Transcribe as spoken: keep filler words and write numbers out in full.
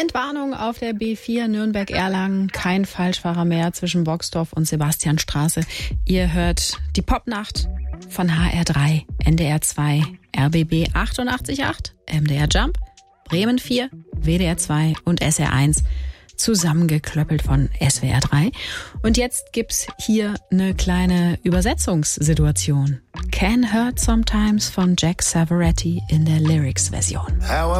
Entwarnung auf der B vier Nürnberg-Erlangen. Kein Falschfahrer mehr zwischen Boxdorf und Sebastianstraße. Ihr hört die Popnacht von H R drei, N D R zwei, R B B achtundachtzig Komma acht, M D R Jump, Bremen vier, W D R zwei und S R eins. Zusammengeklöppelt von S W R drei. Und jetzt gibt's hier eine kleine Übersetzungssituation. Can Hurt Sometimes von Jack Savoretti in der Lyrics-Version.